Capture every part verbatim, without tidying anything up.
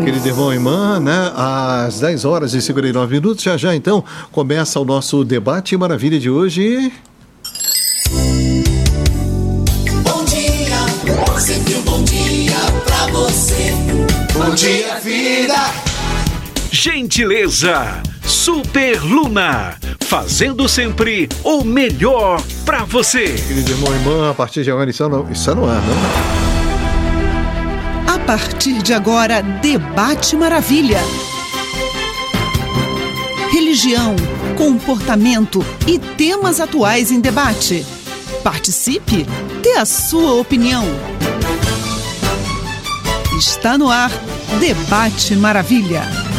Querido irmão e irmã, né? Às dez horas e cinquenta e nove minutos, já já então começa o nosso debate maravilha de hoje. Bom dia, sempre um bom dia pra você. Bom dia, vida. Gentileza, Super Luna, fazendo sempre o melhor pra você. Querido irmão e irmã, a partir de agora isso não, isso não é, não? A partir de agora, Debate Maravilha. Religião, comportamento e temas atuais em debate. Participe, dê a sua opinião. Está no ar, Debate Maravilha.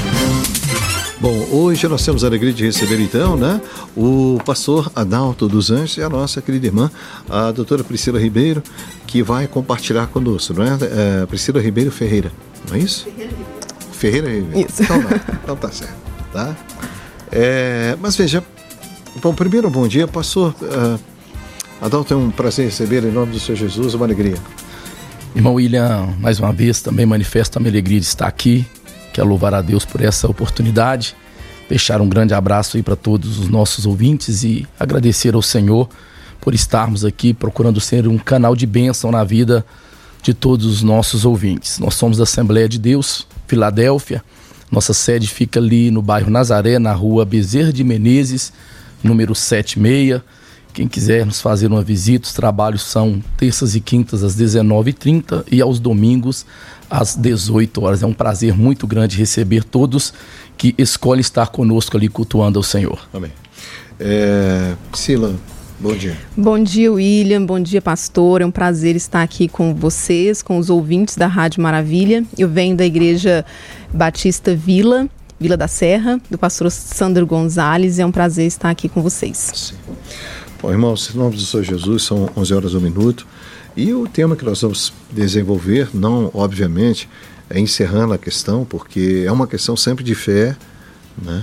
Bom, hoje nós temos a alegria de receber então, né, o pastor Adalto dos Anjos e a nossa querida irmã, a doutora Priscila Ribeiro, que vai compartilhar conosco, não é? é Priscila Ribeiro Ferreira, não é isso? Ferreira Ribeiro. Ferreira Ribeiro. Isso. Então, não, então tá certo, tá? É, mas veja, bom, primeiro bom dia, pastor uh, Adalto, é um prazer receber em nome do Senhor Jesus, uma alegria. Irmão William, mais uma vez também manifesto a minha alegria de estar aqui. Quero louvar a Deus por essa oportunidade, deixar um grande abraço aí para todos os nossos ouvintes e agradecer ao Senhor por estarmos aqui procurando ser um canal de bênção na vida de todos os nossos ouvintes. Nós somos da Assembleia de Deus, Filadélfia. Nossa sede fica ali no bairro Nazaré, na rua Bezerra de Menezes, número setenta e seis. Quem quiser nos fazer uma visita, os trabalhos são terças e quintas às dezenove e trinta e aos domingos às dezoito horas. É um prazer muito grande receber todos que escolhem estar conosco ali cultuando ao Senhor. Amém. É, Priscila, bom dia. Bom dia, William. Bom dia, pastor. É um prazer estar aqui com vocês, com os ouvintes da Rádio Maravilha. Eu venho da Igreja Batista Vila, Vila da Serra, do pastor Sandro Gonzalez. É um prazer estar aqui com vocês. Sim. Bom, irmãos, em nome do Senhor Jesus, são onze horas e um minuto. E o tema que nós vamos desenvolver, não, obviamente, é encerrando a questão, porque é uma questão sempre de fé, né?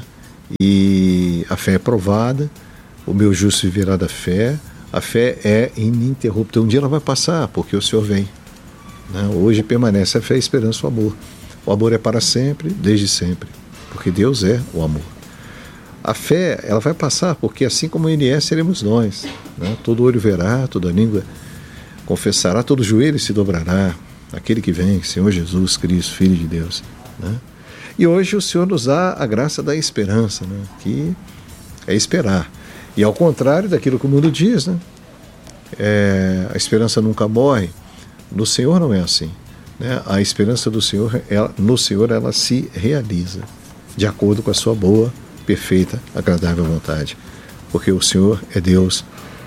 E a fé é provada, o meu justo viverá da fé, a fé é ininterrupta. Um dia ela vai passar, porque o Senhor vem, né? Hoje permanece a fé, a esperança, o amor. O amor é para sempre, desde sempre, porque Deus é o amor. A fé, ela vai passar, porque assim como Ele é, seremos nós, né? Todo olho verá, toda língua confessará, todo joelho se dobrará, aquele que vem, Senhor Jesus Cristo, Filho de Deus, né? E hoje o Senhor nos dá a graça da esperança, né? Que é esperar. E ao contrário daquilo que o mundo diz, né? É, a esperança nunca morre. No Senhor não é assim, né? A esperança do Senhor, ela, no Senhor, ela se realiza de acordo com a sua boa, perfeita, agradável vontade, porque o Senhor é Deus.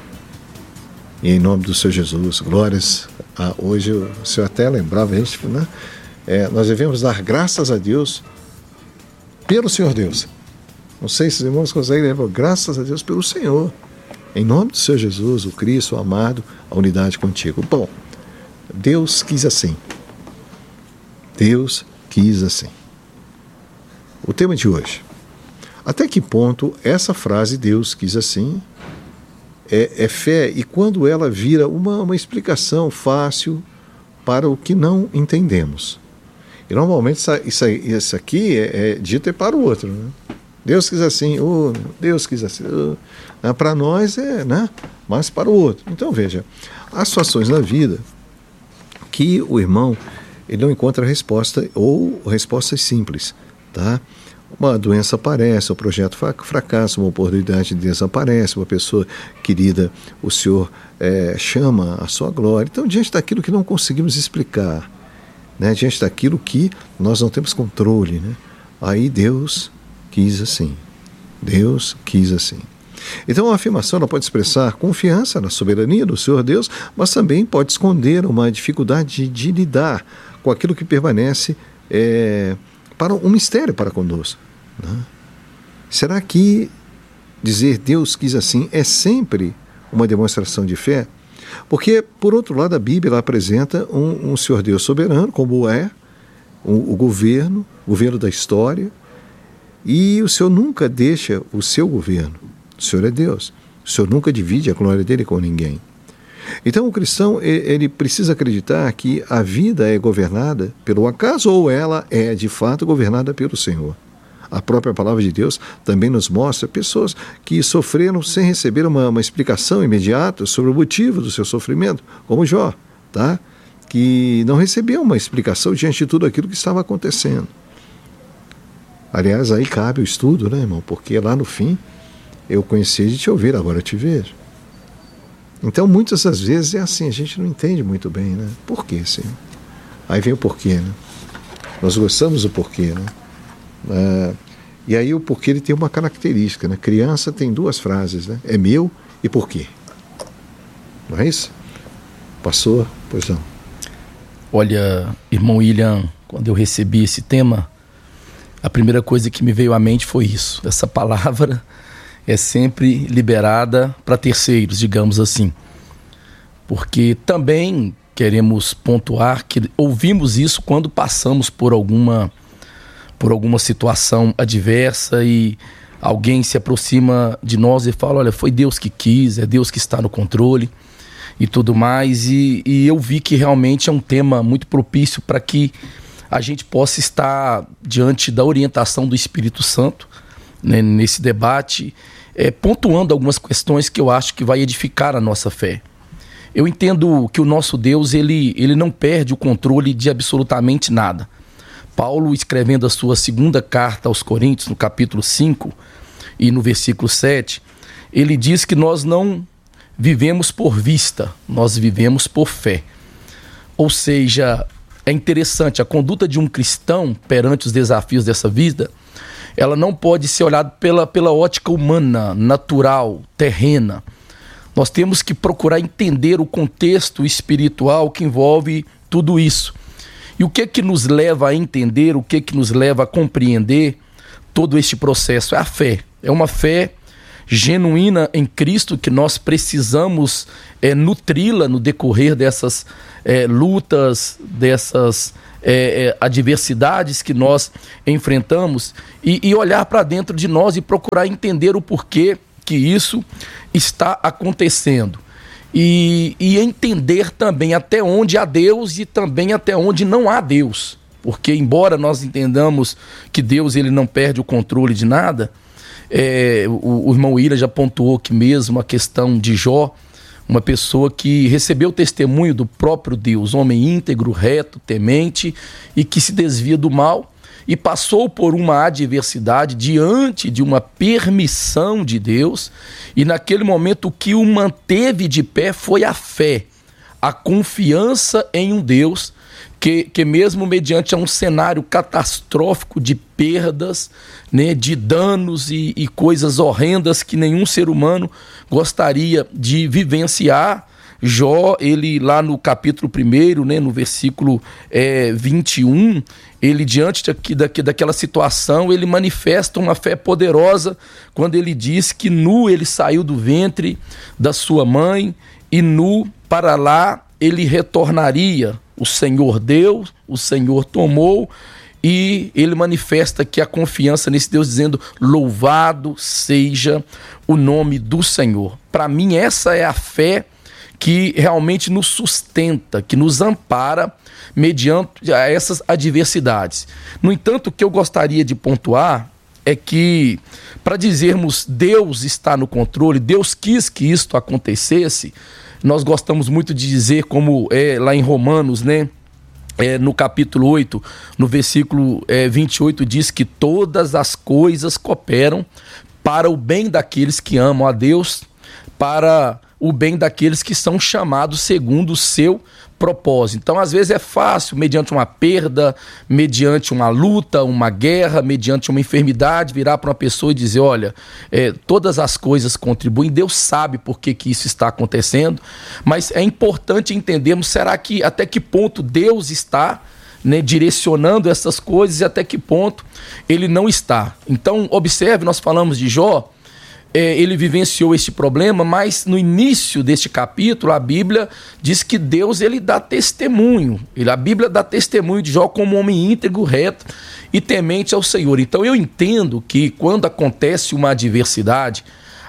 E em nome do Senhor Jesus, glórias a hoje, o Senhor até lembrava a gente, né? É, nós devemos dar graças a Deus pelo Senhor Deus. Não sei se os irmãos conseguem lembrar, graças a Deus pelo Senhor, em nome do Senhor Jesus, o Cristo, o amado, a unidade contigo. Bom, Deus quis assim. Deus quis assim. O tema de hoje: até que ponto essa frase, Deus quis assim, é, é fé, e quando ela vira uma, uma explicação fácil para o que não entendemos. E normalmente isso, isso, isso aqui é, é dito é para o outro, né? Deus quis assim, oh, Deus quis assim. Oh. Para nós é, né? Mas para o outro. Então veja, há situações na vida que o irmão ele não encontra resposta ou respostas simples, tá? Uma doença aparece, um projeto fracassa, uma oportunidade de desaparece, uma pessoa querida, o Senhor é, chama a sua glória. Então, diante daquilo que não conseguimos explicar, né, diante daquilo que nós não temos controle, né, aí Deus quis assim. Deus quis assim. Então, a afirmação ela pode expressar confiança na soberania do Senhor Deus, mas também pode esconder uma dificuldade de, de lidar com aquilo que permanece é, para um mistério para conosco, né? Será que dizer Deus quis assim é sempre uma demonstração de fé? Porque, por outro lado, a Bíblia ela apresenta um, um Senhor Deus soberano, como é o, o governo, o governo da história, e o Senhor nunca deixa o seu governo. O Senhor é Deus. O Senhor nunca divide a glória dele com ninguém. Então o cristão, ele precisa acreditar que a vida é governada pelo acaso ou ela é de fato governada pelo Senhor. A própria palavra de Deus também nos mostra pessoas que sofreram sem receber uma, uma explicação imediata sobre o motivo do seu sofrimento, como Jó, tá? Que não recebeu uma explicação diante de tudo aquilo que estava acontecendo. Aliás, aí cabe o estudo, né, irmão? Porque lá no fim, eu conheci de te ouvir, agora eu te vejo. Então, muitas das vezes é assim, a gente não entende muito bem, né? Por quê, Senhor? Aí vem o porquê, né? Nós gostamos do porquê, né? Ah, e aí o porquê ele tem uma característica, né? Criança tem duas frases, né? É meu e por quê? Não é isso? Pastor, pois não. Olha, irmão William, quando eu recebi esse tema, a primeira coisa que me veio à mente foi isso. Essa palavra é sempre liberada para terceiros, digamos assim. Porque também queremos pontuar que ouvimos isso quando passamos por alguma, por alguma situação adversa e alguém se aproxima de nós e fala, olha, foi Deus que quis, é Deus que está no controle e tudo mais. E, e eu vi que realmente é um tema muito propício para que a gente possa estar diante da orientação do Espírito Santo, né, nesse debate, é, pontuando algumas questões que eu acho que vai edificar a nossa fé. Eu entendo que o nosso Deus, ele, ele não perde o controle de absolutamente nada. Paulo, escrevendo a sua segunda carta aos Coríntios, no capítulo cinco e no versículo sete, ele diz que nós não vivemos por vista, nós vivemos por fé. Ou seja, é interessante, a conduta de um cristão perante os desafios dessa vida, ela não pode ser olhada pela, pela ótica humana, natural, terrena. Nós temos que procurar entender o contexto espiritual que envolve tudo isso. E o que que nos leva a entender, o que que nos leva a compreender todo este processo? É a fé. É uma fé genuína em Cristo que nós precisamos é, nutri-la no decorrer dessas é, lutas, dessas é, é, adversidades que nós enfrentamos e, e olhar para dentro de nós e procurar entender o porquê que isso está acontecendo. E, e entender também até onde há Deus e também até onde não há Deus. Porque embora nós entendamos que Deus ele não perde o controle de nada, é, o, o irmão William já pontuou aqui mesmo a questão de Jó, uma pessoa que recebeu o testemunho do próprio Deus, homem íntegro, reto, temente e que se desvia do mal e passou por uma adversidade diante de uma permissão de Deus, e naquele momento o que o manteve de pé foi a fé, a confiança em um Deus que, que mesmo mediante um cenário catastrófico de perdas, né, de danos e, e coisas horrendas que nenhum ser humano gostaria de vivenciar, Jó, ele lá no capítulo primeiro, né, no versículo é, vinte e um, ele diante daqui, daqui, daquela situação, ele manifesta uma fé poderosa quando ele diz que nu ele saiu do ventre da sua mãe e nu para lá ele retornaria. O Senhor deu, o Senhor tomou, e ele manifesta aqui a confiança nesse Deus dizendo, louvado seja o nome do Senhor. Para mim essa é a fé que realmente nos sustenta, que nos ampara mediante essas adversidades. No entanto, o que eu gostaria de pontuar é que, para dizermos Deus está no controle, Deus quis que isto acontecesse, nós gostamos muito de dizer, como é lá em Romanos, né? É, no capítulo oito, no versículo é, vinte e oito, diz que todas as coisas cooperam para o bem daqueles que amam a Deus, para o bem daqueles que são chamados segundo o seu propósito. Então, às vezes é fácil, mediante uma perda, mediante uma luta, uma guerra, mediante uma enfermidade, virar para uma pessoa e dizer, olha, é, todas as coisas contribuem, Deus sabe por que, que isso está acontecendo, mas é importante entendermos, será que até que ponto Deus está, né, direcionando essas coisas e até que ponto ele não está. Então, observe, nós falamos de Jó, É, ele vivenciou este problema, mas no início deste capítulo a Bíblia diz que Deus ele dá testemunho, ele, a Bíblia dá testemunho de Jó como um homem íntegro, reto e temente ao Senhor. Então eu entendo que quando acontece uma adversidade,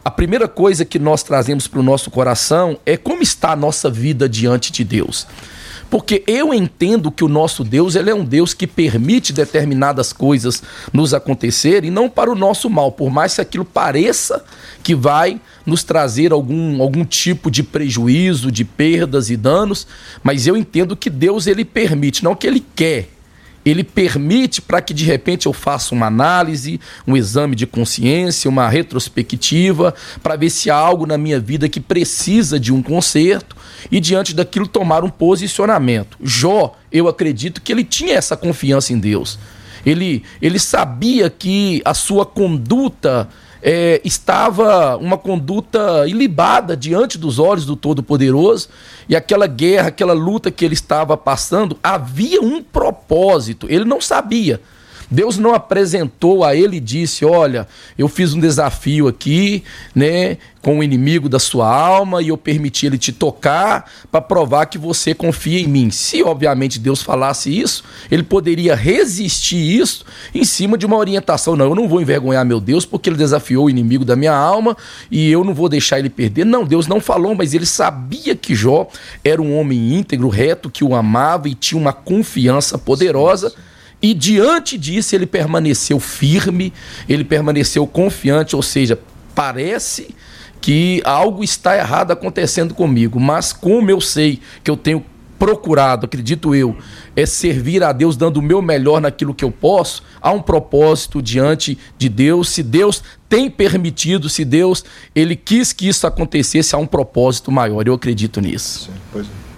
a primeira coisa que nós trazemos para o nosso coração é como está a nossa vida diante de Deus. Porque eu entendo que o nosso Deus, ele é um Deus que permite determinadas coisas nos acontecerem, não para o nosso mal, por mais que aquilo pareça que vai nos trazer algum, algum tipo de prejuízo, de perdas e danos, mas eu entendo que Deus, ele permite, não que ele quer. Ele permite para que de repente eu faça uma análise, um exame de consciência, uma retrospectiva, para ver se há algo na minha vida que precisa de um conserto e diante daquilo tomar um posicionamento. Jó, eu acredito que ele tinha essa confiança em Deus. Ele, ele sabia que a sua conduta é, estava uma conduta ilibada diante dos olhos do Todo-Poderoso, e aquela guerra, aquela luta que ele estava passando, havia um propósito, ele não sabia. Deus não apresentou a ele e disse, olha, eu fiz um desafio aqui, né, com o inimigo da sua alma e eu permiti ele te tocar para provar que você confia em mim. Se, obviamente, Deus falasse isso, ele poderia resistir isso em cima de uma orientação. Não, eu não vou envergonhar meu Deus porque ele desafiou o inimigo da minha alma e eu não vou deixar ele perder. Não, Deus não falou, mas ele sabia que Jó era um homem íntegro, reto, que o amava e tinha uma confiança poderosa. E diante disso ele permaneceu firme, ele permaneceu confiante, ou seja, parece que algo está errado acontecendo comigo, mas como eu sei que eu tenho procurado, acredito eu, é servir a Deus dando o meu melhor naquilo que eu posso, há um propósito diante de Deus. Se Deus tem permitido, se Deus ele quis que isso acontecesse, há um propósito maior, eu acredito nisso. Sim, pois é.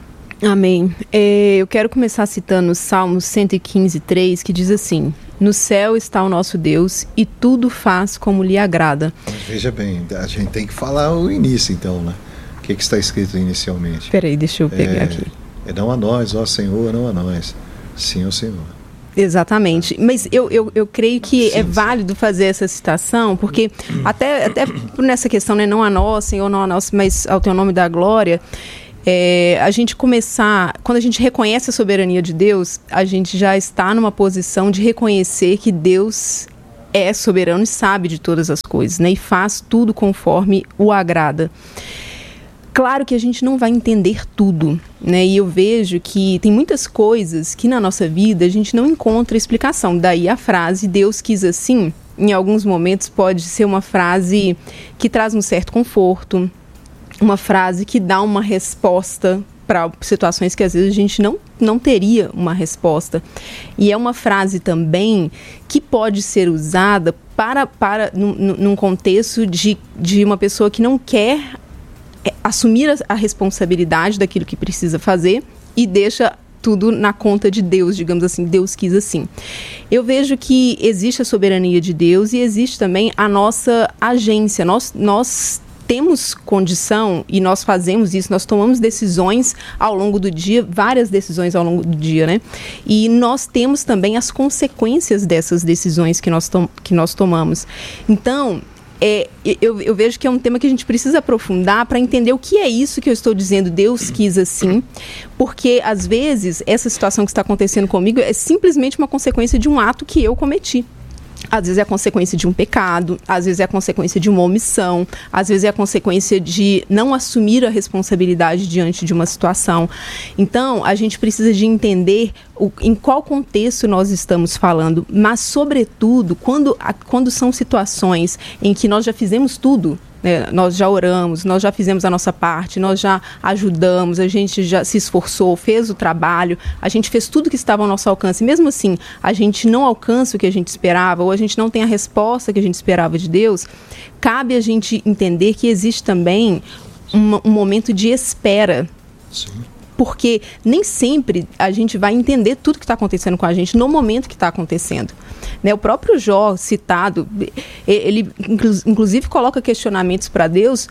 Amém. É, eu quero começar citando o Salmo cento e quinze, três, que diz assim: no céu está o nosso Deus e tudo faz como lhe agrada. Mas veja bem, a gente tem que falar o início então, né? O que, que está escrito inicialmente? Peraí, deixa eu pegar é, aqui. É não a nós, ó Senhor, não a nós, sim ao Senhor. Exatamente, mas eu, eu, eu creio que sim, é válido fazer essa citação, porque até, até nessa questão, né, não a nós, Senhor, não a nós, mas ao teu nome da glória. É, a gente começar, quando a gente reconhece a soberania de Deus, a gente já está numa posição de reconhecer que Deus é soberano e sabe de todas as coisas, né? E faz tudo conforme o agrada. Claro que a gente não vai entender tudo, né? E eu vejo que tem muitas coisas que na nossa vida a gente não encontra explicação. Daí a frase, Deus quis assim, em alguns momentos pode ser uma frase que traz um certo conforto, uma frase que dá uma resposta para situações que às vezes a gente não, não teria uma resposta. E é uma frase também que pode ser usada para, para, num, num contexto de, de uma pessoa que não quer assumir a, a responsabilidade daquilo que precisa fazer e deixa tudo na conta de Deus, digamos assim, Deus quis assim. Eu vejo que existe a soberania de Deus e existe também a nossa agência, nós, nós temos condição e nós fazemos isso, nós tomamos decisões ao longo do dia, várias decisões ao longo do dia, né? E nós temos também as consequências dessas decisões que nós, tom- que nós tomamos. Então, é, eu, eu vejo que é um tema que a gente precisa aprofundar para entender o que é isso que eu estou dizendo, Deus quis assim, porque às vezes essa situação que está acontecendo comigo é simplesmente uma consequência de um ato que eu cometi. Às vezes é a consequência de um pecado, às vezes é a consequência de uma omissão, às vezes é a consequência de não assumir a responsabilidade diante de uma situação. Então, a gente precisa de entender o, em qual contexto nós estamos falando, mas, sobretudo, quando, a, quando são situações em que nós já fizemos tudo, né? Nós já oramos, nós já fizemos a nossa parte, nós já ajudamos, a gente já se esforçou, fez o trabalho, a gente fez tudo que estava ao nosso alcance. Mesmo assim, a gente não alcança o que a gente esperava ou a gente não tem a resposta que a gente esperava de Deus, cabe a gente entender que existe também um, um momento de espera. Sim. Porque nem sempre a gente vai entender tudo que está acontecendo com a gente no momento que está acontecendo. Né? O próprio Jó, citado, ele inclusive coloca questionamentos para Deus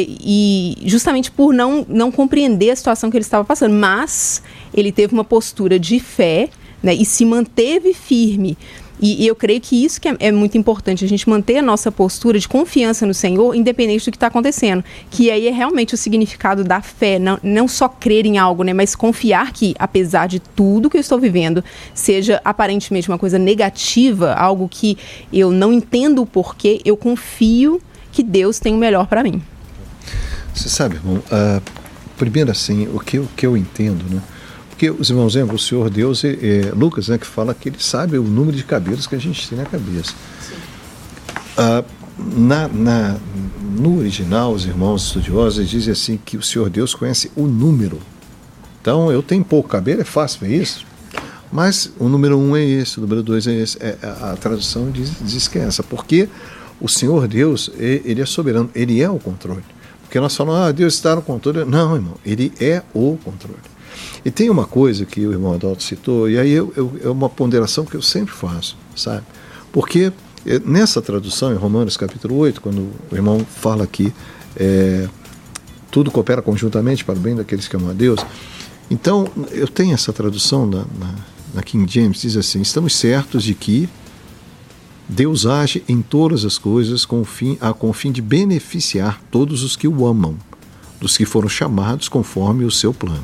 e, e justamente por não, não compreender a situação que ele estava passando. Mas ele teve uma postura de fé, né, e se manteve firme. E, e eu creio que isso que é, é muito importante, a gente manter a nossa postura de confiança no Senhor, independente do que está acontecendo. Que aí é realmente o significado da fé, não, não só crer em algo, né, mas confiar que, apesar de tudo que eu estou vivendo, seja aparentemente uma coisa negativa, algo que eu não entendo o porquê, eu confio que Deus tem o melhor para mim. Você sabe, irmão, uh, primeiro assim, o que, o que eu entendo, né? Porque os irmãos lembram, o Senhor Deus, é, é, Lucas, né, que fala que ele sabe o número de cabelos que a gente tem na cabeça. Uh, na, na, no original, os irmãos estudiosos dizem assim que o Senhor Deus conhece o número. Então, eu tenho pouco cabelo, é fácil ver isso. Mas o número um é esse, o número dois é esse. É, a, a tradução diz, diz que é essa. Porque o Senhor Deus, ele é soberano, ele é o controle. Porque nós falamos, ah, Deus está no controle. Não, irmão, ele é o controle. E tem uma coisa que o irmão Adalto citou, e aí eu, eu, é uma ponderação que eu sempre faço, sabe? Porque nessa tradução, em Romanos capítulo oito, quando o irmão fala aqui, é, tudo coopera conjuntamente para o bem daqueles que amam a Deus. Então, eu tenho essa tradução na, na, na King James, diz assim, estamos certos de que Deus age em todas as coisas com o fim, a, com o fim de beneficiar todos os que o amam, dos que foram chamados conforme o seu plano.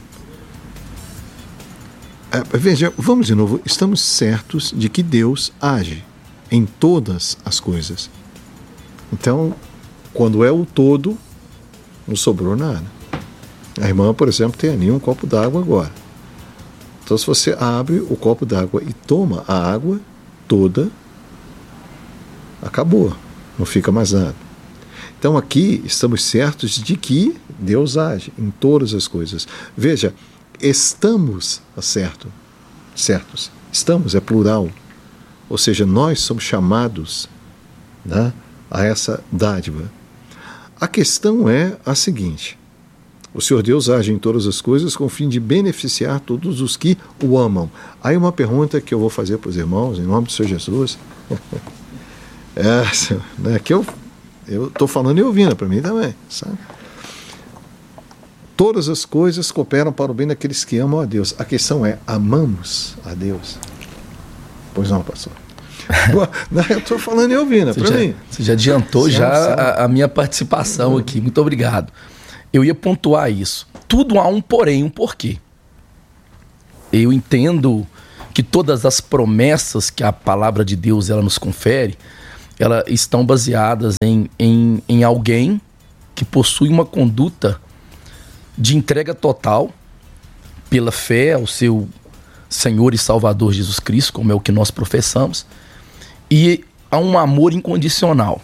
É, veja, vamos de novo, estamos certos de que Deus age em todas as coisas. Então, quando é o todo, não sobrou nada. A irmã, por exemplo, tem ali um copo d'água agora. Então, se você abre o copo d'água e toma a água toda, acabou, não fica mais nada. Então aqui estamos certos de que Deus age em todas as coisas. Veja, estamos certo, certos. Estamos é plural. Ou seja, nós somos chamados, né, a essa dádiva. A questão é a seguinte: o Senhor Deus age em todas as coisas com o fim de beneficiar todos os que o amam. Aí uma pergunta que eu vou fazer para os irmãos, em nome do Senhor Jesus. Essa, né, que eu estou falando e ouvindo, para mim também, sabe? Todas as coisas cooperam para o bem daqueles que amam a Deus. A questão é, amamos a Deus? Pois não, pastor. Não, eu estou falando e ouvindo, para mim. Você já adiantou já a, a minha participação aqui, muito obrigado. Eu ia pontuar isso. Tudo há um porém, um porquê. Eu entendo que todas as promessas que a palavra de Deus ela nos confere, elas estão baseadas em, em, em alguém que possui uma conduta de entrega total pela fé ao seu Senhor e Salvador Jesus Cristo, como é o que nós professamos, e a um amor incondicional.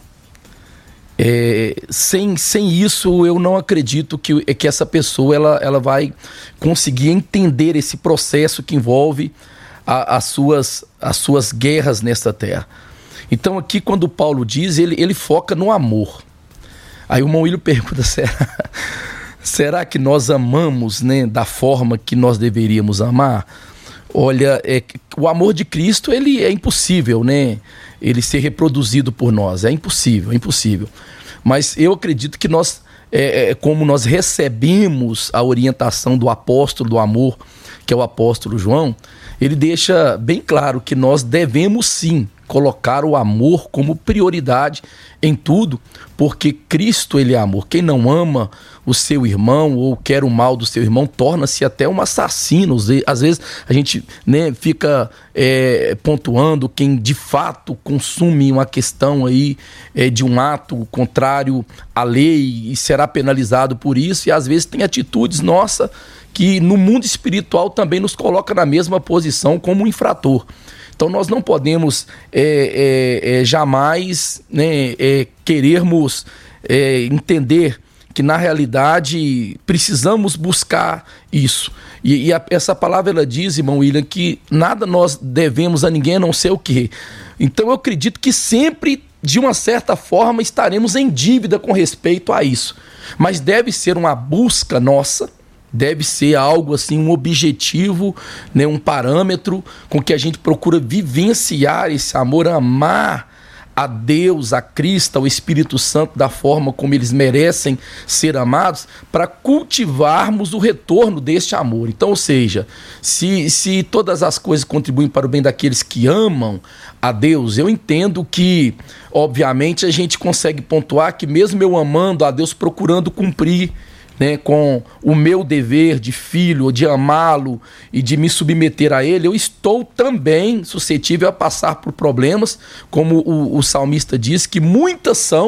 É, sem, sem isso, eu não acredito que, que essa pessoa ela, ela vai conseguir entender esse processo que envolve a, as, suas, as suas guerras nesta terra. Então aqui quando Paulo diz, ele, ele foca no amor. Aí o irmão William pergunta, será, será que nós amamos, né, da forma que nós deveríamos amar? Olha, é, o amor de Cristo ele é impossível, né, ele ser reproduzido por nós, é impossível, é impossível. Mas eu acredito que nós, é, é, como nós recebemos a orientação do apóstolo do amor, que é o apóstolo João, ele deixa bem claro que nós devemos sim colocar o amor como prioridade em tudo, porque Cristo ele é amor. Quem não ama o seu irmão ou quer o mal do seu irmão torna-se até um assassino. Às vezes a gente, né, fica é, pontuando quem de fato consume uma questão aí, é, de um ato contrário à lei e será penalizado por isso, e às vezes tem atitudes nossa que no mundo espiritual também nos coloca na mesma posição como um infrator. Então nós não podemos é, é, é, jamais, né, é, querermos é, entender que na realidade precisamos buscar isso. E, e a, essa palavra ela diz, irmão William, que nada nós devemos a ninguém a não ser o quê? Então eu acredito que sempre, de uma certa forma, estaremos em dívida com respeito a isso. Mas deve ser uma busca nossa, deve ser algo assim, um objetivo, né, um parâmetro com que a gente procura vivenciar esse amor, amar a Deus, a Cristo, ao Espírito Santo da forma como eles merecem ser amados, para cultivarmos o retorno deste amor. Então, ou seja, se, se todas as coisas contribuem para o bem daqueles que amam a Deus, eu entendo que, obviamente, a gente consegue pontuar que mesmo eu amando a Deus, procurando cumprir, né, com o meu dever de filho, de amá-lo e de me submeter a ele, eu estou também suscetível a passar por problemas, como o, o salmista diz, que muitas são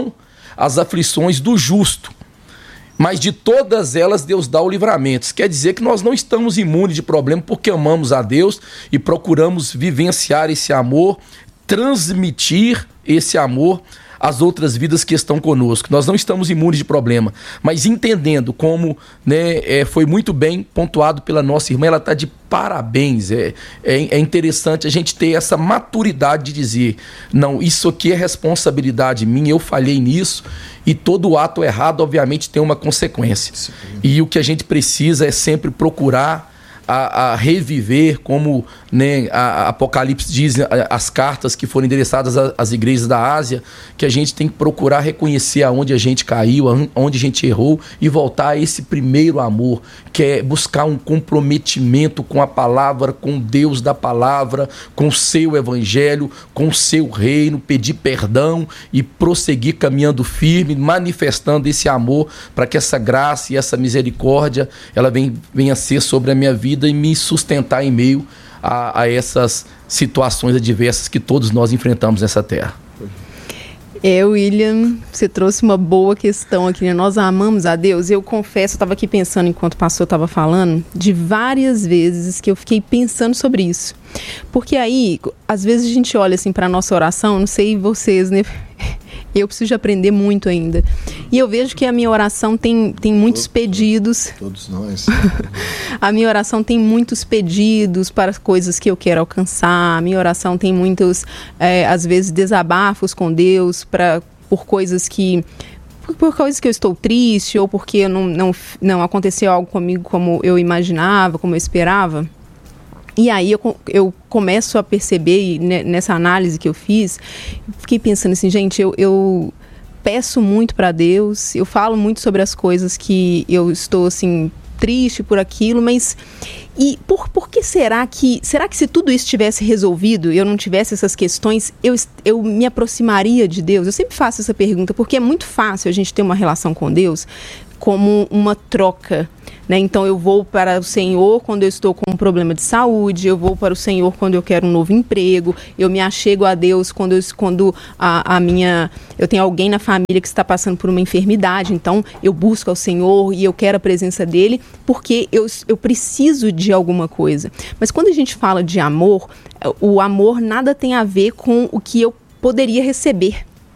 as aflições do justo, mas de todas elas Deus dá o livramento. Isso quer dizer que nós não estamos imunes de problema porque amamos a Deus e procuramos vivenciar esse amor, transmitir esse amor às outras vidas que estão conosco. Nós não estamos imunes de problema, mas entendendo como, né, é, foi muito bem pontuado pela nossa irmã, ela está de parabéns. É, é, é interessante a gente ter essa maturidade de dizer, não, isso aqui é responsabilidade minha, eu falhei nisso, e todo ato errado obviamente tem uma consequência. Sim. E o que a gente precisa é sempre procurar A, a reviver, como, né, a, a Apocalipse diz, a, as cartas que foram endereçadas às igrejas da Ásia, que a gente tem que procurar reconhecer aonde a gente caiu, aonde a gente errou e voltar a esse primeiro amor, que é buscar um comprometimento com a palavra, com Deus da palavra, com o seu evangelho, com o seu reino, pedir perdão e prosseguir caminhando firme, manifestando esse amor para que essa graça e essa misericórdia ela venha, venha a ser sobre a minha vida e me sustentar em meio a, a essas situações adversas que todos nós enfrentamos nessa terra. É, William, você trouxe uma boa questão aqui, né? Nós amamos a Deus. Eu confesso, eu estava aqui pensando enquanto o pastor estava falando, de várias vezes que eu fiquei pensando sobre isso. Porque aí, às vezes a gente olha assim para a nossa oração, não sei vocês, né? Eu preciso de aprender muito ainda. E eu vejo que a minha oração tem, tem muitos todos, pedidos. Todos nós. A minha oração tem muitos pedidos para coisas que eu quero alcançar. A minha oração tem muitos, é, às vezes, desabafos com Deus pra, por coisas que... Por, por coisas que eu estou triste ou porque não, não, não aconteceu algo comigo como eu imaginava, como eu esperava. E aí eu, eu começo a perceber, nessa análise que eu fiz, fiquei pensando assim, gente, eu, eu peço muito para Deus, eu falo muito sobre as coisas que eu estou assim, triste por aquilo, mas e por, por que será que, será que se tudo isso tivesse resolvido, eu não tivesse essas questões, eu, eu me aproximaria de Deus? Eu sempre faço essa pergunta, porque é muito fácil a gente ter uma relação com Deus como uma troca, né? Então eu vou para o Senhor quando eu estou com um problema de saúde, eu vou para o Senhor quando eu quero um novo emprego, eu me achego a Deus quando, eu, quando a, a minha, eu tenho alguém na família que está passando por uma enfermidade, então eu busco ao Senhor e eu quero a presença dele porque eu, eu preciso de alguma coisa. Mas quando a gente fala de amor, o amor nada tem a ver com o que eu poderia receber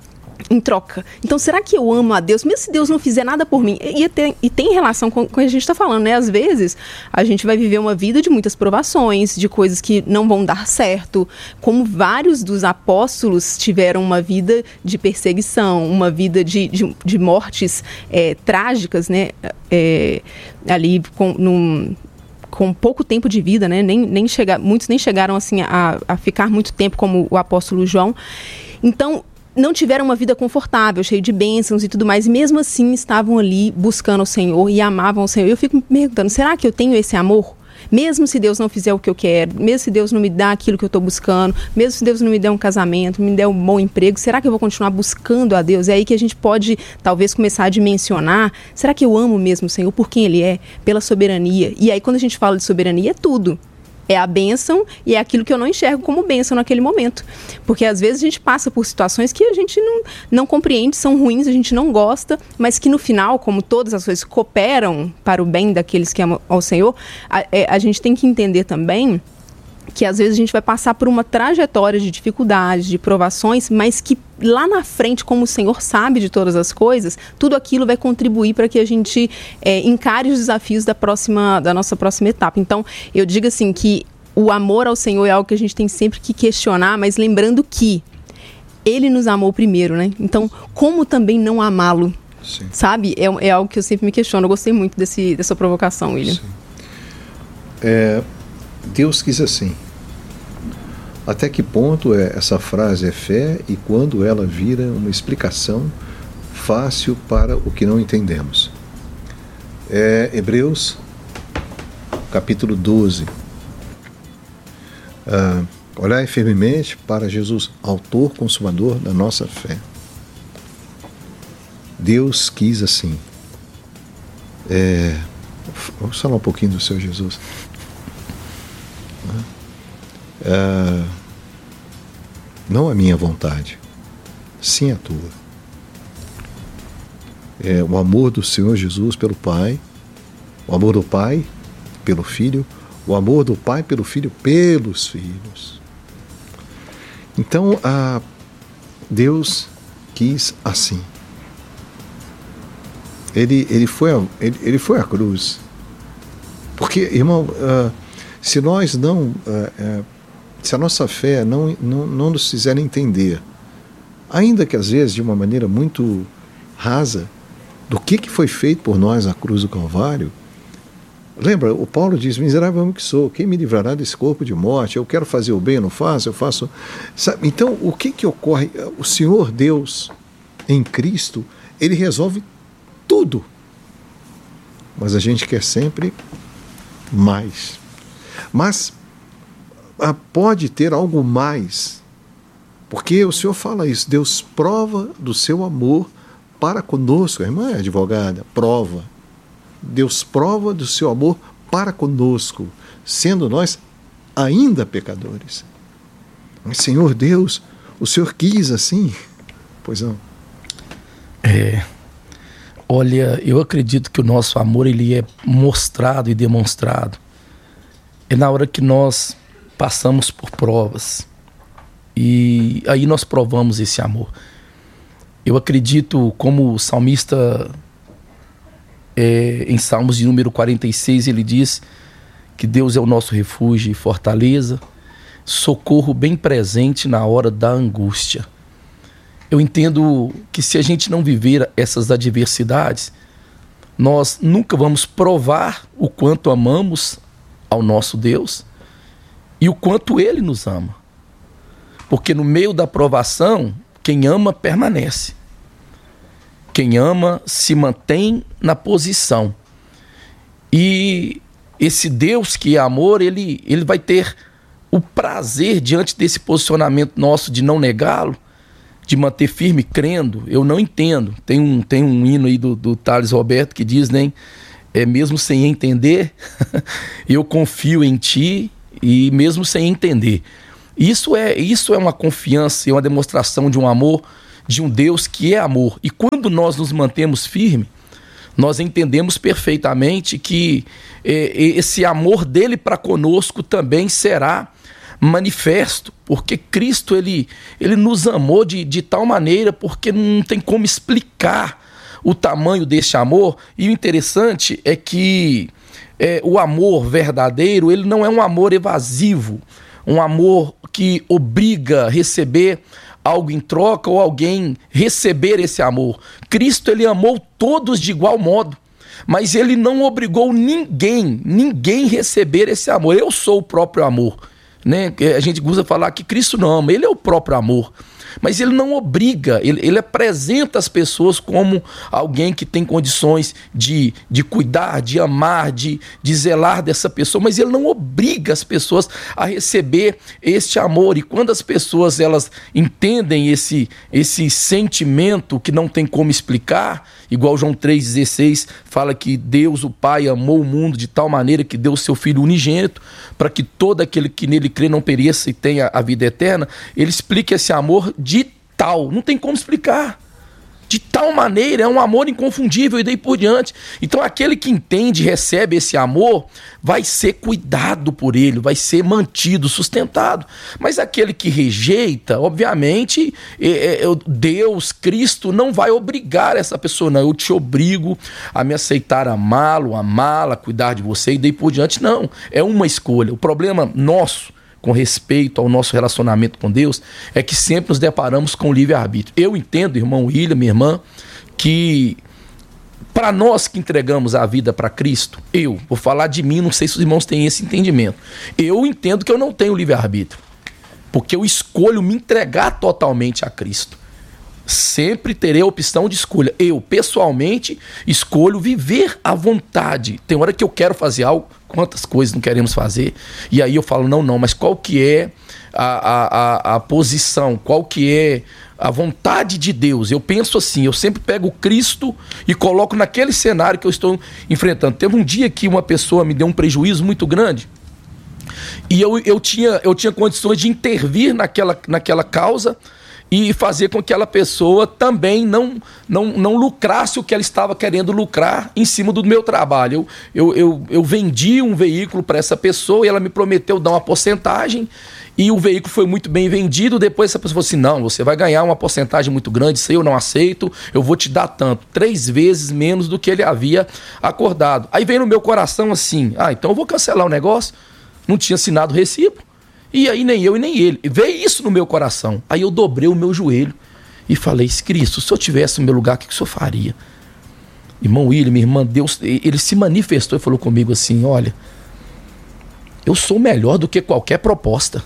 em troca. Então, será que eu amo a Deus, mesmo se Deus não fizer nada por mim? E tem, e tem relação com o que a gente está falando, né? Às vezes, a gente vai viver uma vida de muitas provações, de coisas que não vão dar certo, como vários dos apóstolos tiveram uma vida de perseguição, uma vida de, de, de mortes é, trágicas, né? É, ali com... Num, com pouco tempo de vida, né? Nem, nem chega, muitos nem chegaram assim, a, a ficar muito tempo como o apóstolo João. Então, não tiveram uma vida confortável, cheia de bênçãos e tudo mais, e mesmo assim estavam ali buscando o Senhor e amavam o Senhor. Eu fico me perguntando, será que eu tenho esse amor? Mesmo se Deus não fizer o que eu quero, mesmo se Deus não me dá aquilo que eu estou buscando, mesmo se Deus não me der um casamento, me der um bom emprego, será que eu vou continuar buscando a Deus? É aí que a gente pode, talvez, começar a dimensionar, será que eu amo mesmo o Senhor por quem Ele é, pela soberania? E aí, quando a gente fala de soberania, é tudo. É a bênção e é aquilo que eu não enxergo como bênção naquele momento. Porque às vezes a gente passa por situações que a gente não, não compreende, são ruins, a gente não gosta, mas que no final, como todas as coisas cooperam para o bem daqueles que amam ao Senhor, a, a gente tem que entender também que às vezes a gente vai passar por uma trajetória de dificuldades, de provações, mas que lá na frente, como o Senhor sabe de todas as coisas, tudo aquilo vai contribuir para que a gente é, encare os desafios da, próxima, da nossa próxima etapa. Então, eu digo assim que o amor ao Senhor é algo que a gente tem sempre que questionar, mas lembrando que Ele nos amou primeiro, né? Então, como também não amá-lo? Sim. Sabe? É, é algo que eu sempre me questiono. Eu gostei muito desse, dessa provocação, William. Sim. É, Deus quis assim. Até que ponto é, essa frase é fé e quando ela vira uma explicação fácil para o que não entendemos? É, Hebreus, capítulo doze. Ah, olhai firmemente para Jesus, autor, consumador da nossa fé. Deus quis assim. É, vamos falar um pouquinho do Senhor Jesus. Uh, não a minha vontade, sim a tua. é, o amor do Senhor Jesus pelo Pai, o amor do Pai pelo Filho, o amor do Pai pelo Filho pelos filhos. Então, a Deus quis assim. Ele, ele, foi, a, ele, ele foi à cruz. Porque, irmão, uh, se nós não, uh, uh, se a nossa fé não, não, não nos fizer entender, ainda que às vezes de uma maneira muito rasa, do que, que foi feito por nós na cruz do Calvário, lembra, o Paulo diz, miserável homem que sou, quem me livrará desse corpo de morte? Eu quero fazer o bem, eu não faço, eu faço... Sabe? Então, o que, que ocorre? O Senhor Deus, em Cristo, Ele resolve tudo. Mas a gente quer sempre mais. Mas ah, pode ter algo mais, porque o Senhor fala isso, Deus prova do seu amor para conosco. A irmã é advogada, prova. Deus prova do seu amor para conosco, sendo nós ainda pecadores. Mas, Senhor Deus, o Senhor quis assim? Pois não. É, olha, eu acredito que o nosso amor ele é mostrado e demonstrado. É na hora que nós passamos por provas. E aí nós provamos esse amor. Eu acredito, como o salmista, é, em Salmos de número quarenta e seis, ele diz que Deus é o nosso refúgio e fortaleza, socorro bem presente na hora da angústia. Eu entendo que se a gente não viver essas adversidades, nós nunca vamos provar o quanto amamos ao nosso Deus e o quanto Ele nos ama. Porque no meio da provação, quem ama permanece. Quem ama se mantém na posição. E esse Deus que é amor, ele, ele vai ter o prazer diante desse posicionamento nosso de não negá-lo, de manter firme crendo. Eu não entendo. Tem um, tem um hino aí do, do Thales Roberto que diz, né? É, mesmo sem entender, eu confio em ti e mesmo sem entender. Isso é, isso é uma confiança e uma demonstração de um amor, de um Deus que é amor. E quando nós nos mantemos firmes, nós entendemos perfeitamente que é, esse amor dele para conosco também será manifesto, porque Cristo ele, ele nos amou de, de tal maneira, porque não tem como explicar o tamanho desse amor. E o interessante é que é, o amor verdadeiro, ele não é um amor evasivo, um amor que obriga a receber algo em troca ou alguém receber esse amor. Cristo, ele amou todos de igual modo, mas ele não obrigou ninguém, ninguém receber esse amor. Eu sou o próprio amor, né? A gente usa falar que Cristo não ama, ele é o próprio amor. Mas ele não obriga, ele, ele apresenta as pessoas como alguém que tem condições de, de cuidar, de amar, de, de zelar dessa pessoa, mas ele não obriga as pessoas a receber este amor. E quando as pessoas elas entendem esse, esse sentimento que não tem como explicar, igual João três dezesseis fala que Deus, o Pai, amou o mundo de tal maneira que deu o seu Filho unigênito, para que todo aquele que nele crê não pereça e tenha a vida eterna. Ele explica esse amor de tal, não tem como explicar, de tal maneira, é um amor inconfundível e daí por diante. Então aquele que entende e recebe esse amor vai ser cuidado por ele, vai ser mantido, sustentado. Mas aquele que rejeita, obviamente, é, é, Deus, Cristo não vai obrigar essa pessoa, não, eu te obrigo a me aceitar, amá-lo, amá-la, cuidar de você e daí por diante. Não, é uma escolha. O problema nosso com respeito ao nosso relacionamento com Deus, é que sempre nos deparamos com o livre-arbítrio. Eu entendo, irmão William, minha irmã, que para nós que entregamos a vida para Cristo, eu, vou falar de mim, não sei se os irmãos têm esse entendimento, eu entendo que eu não tenho livre-arbítrio, porque eu escolho me entregar totalmente a Cristo. Sempre terei a opção de escolha. Eu, pessoalmente, escolho viver à vontade. Tem hora que eu quero fazer algo, quantas coisas não queremos fazer, e aí eu falo, não, não, mas qual que é a, a, a, a posição, qual que é a vontade de Deus? Eu penso assim, eu sempre pego Cristo e coloco naquele cenário que eu estou enfrentando. Teve um dia que uma pessoa me deu um prejuízo muito grande, E eu, eu, tinha, eu tinha condições de intervir naquela, naquela causa e fazer com que aquela pessoa também não, não, não lucrasse o que ela estava querendo lucrar em cima do meu trabalho. Eu, eu, eu, eu vendi um veículo para essa pessoa e ela me prometeu dar uma porcentagem e o veículo foi muito bem vendido. Depois essa pessoa falou assim, não, você vai ganhar uma porcentagem muito grande, isso aí eu não aceito, eu vou te dar tanto, três vezes menos do que ele havia acordado. Aí veio no meu coração assim, ah, então eu vou cancelar o negócio, não tinha assinado o recibo. E aí nem eu e nem ele. Veio isso no meu coração. Aí eu dobrei o meu joelho e falei, Cristo, se eu tivesse no meu lugar, o que, que o senhor faria? Irmão William, minha irmã, Deus, ele se manifestou e falou comigo assim, olha, eu sou melhor do que qualquer proposta.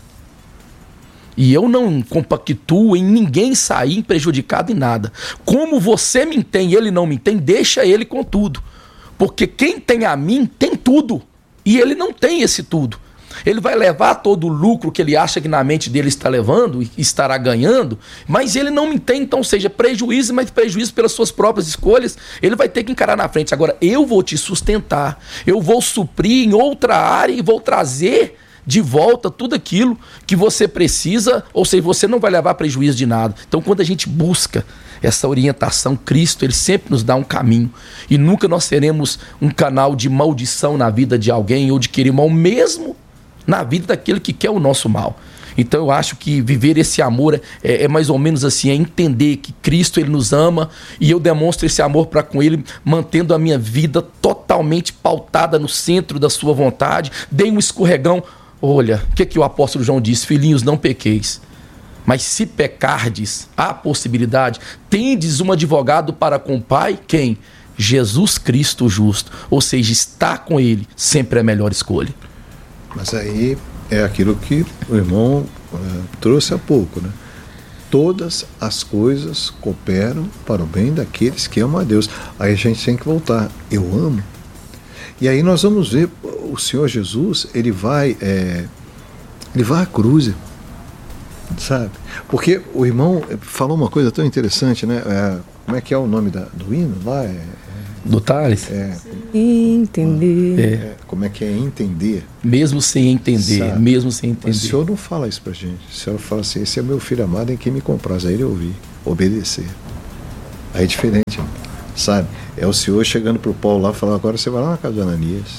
E eu não compactuo em ninguém sair prejudicado em nada. Como você me tem e ele não me tem, deixa ele com tudo. Porque quem tem a mim, tem tudo. E ele não tem esse tudo. Ele vai levar todo o lucro que ele acha que na mente dele está levando e estará ganhando, mas ele não me tem, então seja prejuízo, mas prejuízo pelas suas próprias escolhas, ele vai ter que encarar na frente. Agora, eu vou te sustentar, eu vou suprir em outra área e vou trazer de volta tudo aquilo que você precisa, ou seja, você não vai levar prejuízo de nada. Então, quando a gente busca essa orientação, Cristo, ele sempre nos dá um caminho. E nunca nós seremos um canal de maldição na vida de alguém ou de querer mal, mesmo na vida daquele que quer o nosso mal. Então eu acho que viver esse amor é, é mais ou menos assim, é entender que Cristo ele nos ama e eu demonstro esse amor para com ele, mantendo a minha vida totalmente pautada no centro da sua vontade. Dei um escorregão, olha, o que, que o apóstolo João disse? Filhinhos, não pequeis. Mas se pecardes, há possibilidade, tendes um advogado para com o Pai, quem? Jesus Cristo justo. Ou seja, estar com ele sempre é a melhor escolha. Mas aí é aquilo que o irmão uh, trouxe há pouco, né? Todas as coisas cooperam para o bem daqueles que amam a Deus. Aí a gente tem que voltar. Eu amo. E aí nós vamos ver o Senhor Jesus, ele vai, é, ele vai à cruz, sabe? Porque o irmão falou uma coisa tão interessante, né? É, como é que é o nome da, do hino lá? É, do Tales? É, entender. É, como é que é entender? Mesmo sem entender, sabe? mesmo sem entender. Mas o Senhor não fala isso pra gente. O Senhor fala assim, esse é meu filho amado em quem me compraz. Aí ele ouvir, obedecer. Aí é diferente, sabe? É o Senhor chegando pro Paulo lá e falando, agora você vai lá na casa de Ananias.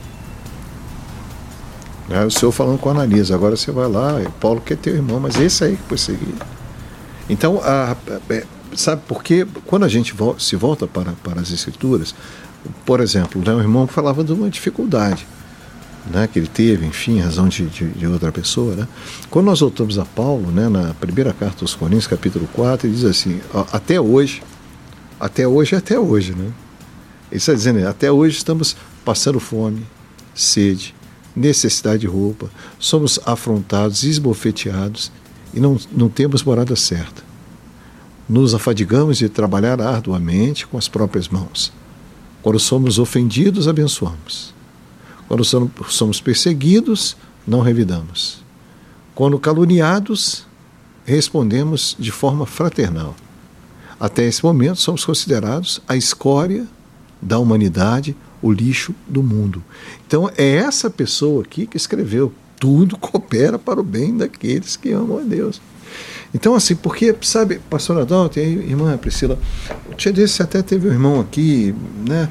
É o Senhor falando com Ananias, agora você vai lá, Paulo que é teu irmão, mas esse aí que foi seguir. Então, a, a, sabe, porque quando a gente volta, se volta para, para as Escrituras, por exemplo, né, o irmão falava de uma dificuldade, né, que ele teve, enfim, em razão de, de, de outra pessoa. Né? Quando nós voltamos a Paulo, né, na primeira carta aos Coríntios, capítulo quatro, ele diz assim, ó, até hoje, até hoje é até hoje, né? Ele está dizendo, até hoje estamos passando fome, sede, necessidade de roupa, somos afrontados, esbofeteados e não, não temos morada certa. Nos afadigamos de trabalhar arduamente com as próprias mãos. Quando somos ofendidos, abençoamos. Quando somos perseguidos, não revidamos. Quando caluniados, respondemos de forma fraternal. Até esse momento, somos considerados a escória da humanidade, o lixo do mundo. Então, é essa pessoa aqui que escreveu, tudo coopera para o bem daqueles que amam a Deus. Então, assim, porque, sabe, pastor Adalto e irmã Priscila, o dia desse até teve um irmão aqui, né?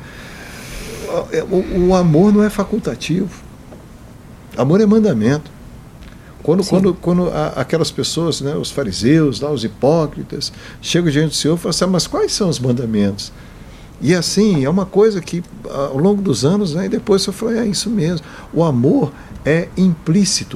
O, o amor não é facultativo. Amor é mandamento. Quando, quando, quando a, aquelas pessoas, né, os fariseus, lá, os hipócritas, chegam diante do Senhor e falam assim, mas quais são os mandamentos? E assim, é uma coisa que ao longo dos anos, né, e depois eu falei, é isso mesmo. O amor é implícito.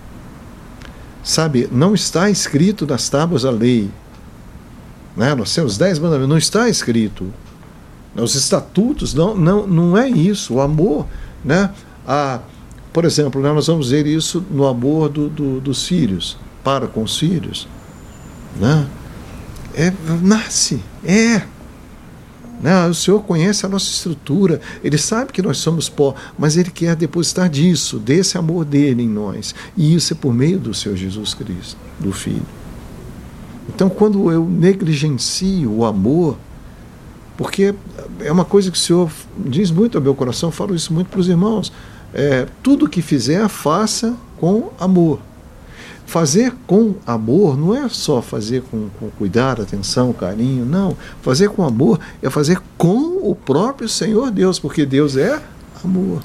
Sabe, não está escrito nas tábuas da lei. Né? Nós temos dez mandamentos, não está escrito. Os estatutos, não, não, não é isso. O amor, né? A, por exemplo, né, nós vamos ver isso no amor do, do, dos filhos, para com os filhos. Né? É, nasce, é. Né? O Senhor conhece a nossa estrutura, Ele sabe que nós somos pó, mas Ele quer depositar disso, desse amor dEle em nós. E isso é por meio do Senhor Jesus Cristo, do Filho. Então, quando eu negligencio o amor, porque é uma coisa que o Senhor diz muito ao meu coração, eu falo isso muito para os irmãos, é, tudo que fizer, faça com amor. Fazer com amor não é só fazer com, com cuidado, atenção, carinho, não. Fazer com amor é fazer com o próprio Senhor Deus, porque Deus é amor.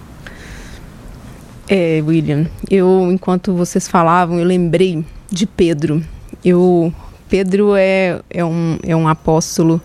É, William, eu, enquanto vocês falavam, eu lembrei de Pedro. Eu, Pedro é, é, um, é um apóstolo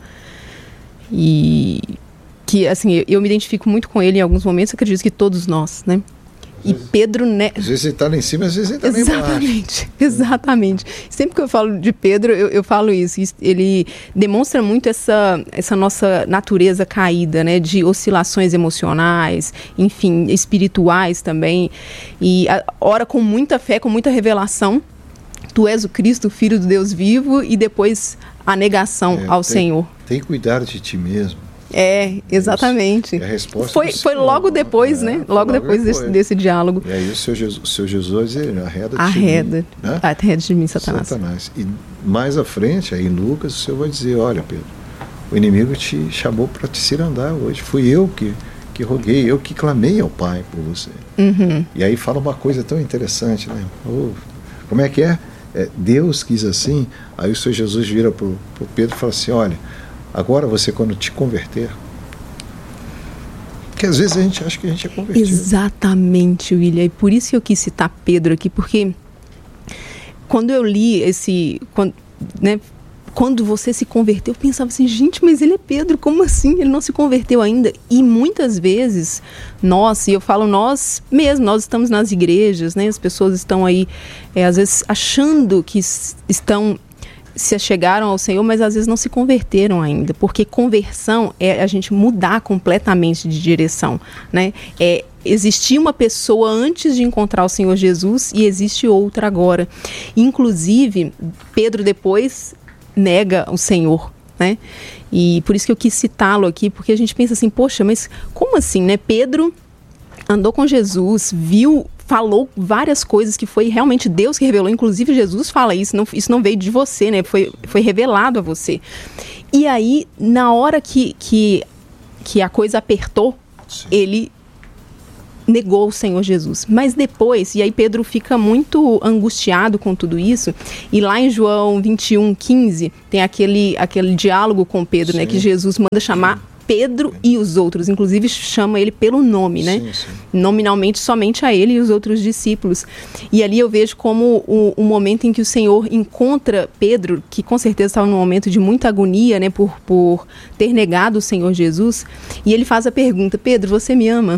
e que, assim, eu me identifico muito com ele em alguns momentos, acredito que todos nós, né? E Pedro... Ne... Às vezes ele está lá em cima, às vezes ele está lá embaixo. Exatamente, exatamente. Sempre que eu falo de Pedro, eu, eu falo isso. Ele demonstra muito essa, essa nossa natureza caída, né? De oscilações emocionais, enfim, espirituais também. E a, ora com muita fé, com muita revelação. Tu és o Cristo, o Filho do Deus vivo, e depois a negação é, ao tem, Senhor. Tem que cuidar de ti mesmo. É, exatamente. É a resposta foi, foi logo depois, é, né? Logo, logo depois, depois. Desse, desse diálogo. E aí o seu Jesus, o seu Jesus arreda de arreda, mim. Né? Arreda de mim, Satanás. Satanás. E mais à frente, aí em Lucas, o Senhor vai dizer, olha, Pedro, o inimigo te chamou para te cirandar hoje. Fui eu que, que roguei, eu que clamei ao Pai por você. Uhum. E aí fala uma coisa tão interessante, né? Oh, como é que é? é? Deus quis assim. Aí o Senhor Jesus vira para o Pedro e fala assim, olha, agora você, quando te converter, porque às vezes a gente acha que a gente é convertido. Exatamente, William. E por isso que eu quis citar Pedro aqui, porque quando eu li esse... Quando, né, quando você se converteu, eu pensava assim, gente, mas ele é Pedro, como assim? Ele não se converteu ainda. E muitas vezes, nós, e eu falo nós mesmo, nós estamos nas igrejas, né? As pessoas estão aí, é, às vezes, achando que estão... se chegaram ao Senhor, mas às vezes não se converteram ainda, porque conversão é a gente mudar completamente de direção, né? É, existia uma pessoa antes de encontrar o Senhor Jesus e existe outra agora. Inclusive, Pedro depois nega o Senhor, né? E por isso que eu quis citá-lo aqui, porque a gente pensa assim, poxa, mas como assim, né? Pedro andou com Jesus, viu, falou várias coisas que foi realmente Deus que revelou, inclusive Jesus fala isso, não, isso não veio de você, né? Foi, foi revelado a você. E aí, na hora que, que, que a coisa apertou, sim, ele negou o Senhor Jesus. Mas depois, e aí Pedro fica muito angustiado com tudo isso, e lá em João vinte e um, quinze, tem aquele, aquele diálogo com Pedro, sim, né? Que Jesus manda chamar Pedro e os outros, inclusive chama ele pelo nome, né? Sim, sim. Nominalmente somente a ele e os outros discípulos. E ali eu vejo como o, o momento em que o Senhor encontra Pedro, que com certeza estava num momento de muita agonia, né? Por, por ter negado o Senhor Jesus. E ele faz a pergunta, Pedro, você me ama?